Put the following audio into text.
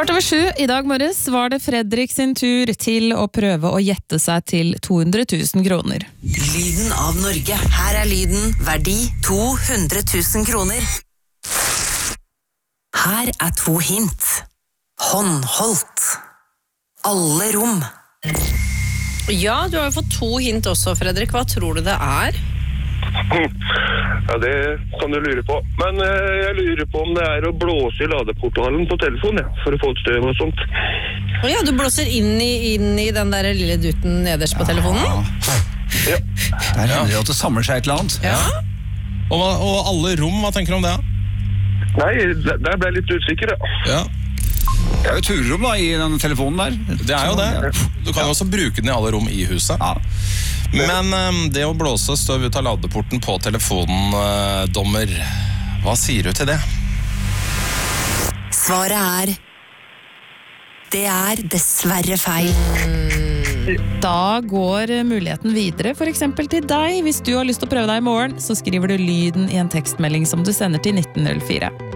7:15 i dag morges var det Fredrik sin tur til å prøve å gjette seg til 200 000 kroner. Lyden av Norge. Her lyden, verdi 200 000 kroner. Her 2 hint. Håndholdt. Alle rom. Ja, du har jo fått 2 hint også, Fredrik. Hva tror du det er? Ja, det kan du lure på. Men jeg lurer på om det er å blåse i ladeportalen på telefonen, for å få et støv og sånt. Ja, du blåser inn i den der lille duten nederst på telefonen? Ja. Der hender det at det samler seg et eller annet. Ja. Og alle rom, hva tenker du om det? Nei, der ble jeg litt usikker, ja. Ja. Det er jo turrom da, i den telefonen der. Det er jo det. Du kan jo også bruke den i alle rom i huset. Ja. Men det å blåse støv ut av ladeporten på telefonen, dommer, hva sier du til det? Svaret det er dessverre feil. Da går muligheten videre, for eksempel til deg. Hvis du har lyst til å prøve deg i morgen, så skriver du lyden i en tekstmelding som du sender til 1904.